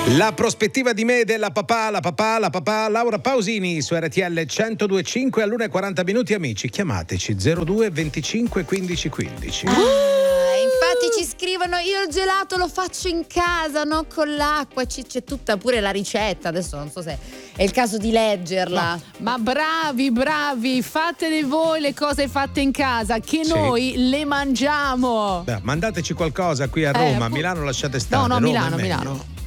La prospettiva di me e della papà, la papà, Laura Pausini su RTL 102.5 all'1:40 amici. Chiamateci 02 25 15 15. Infatti ci scrivono: io il gelato lo faccio in casa, no, con l'acqua, c'è tutta pure la ricetta. Adesso non so se è il caso di leggerla. No, ma bravi, fatene voi le cose fatte in casa, che Sì. noi le mangiamo. Beh, mandateci qualcosa qui a Roma, a Milano lasciate stare. No, Roma è Milano, meglio. Milano.